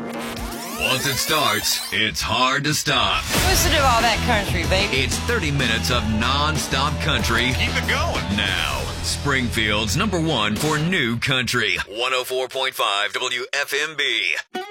Once it starts, it's hard to stop. Listen to all that country, baby. It's 30 minutes of non-stop country. Keep it going. Now, Springfield's #1 for new country. 104.5 WFMB.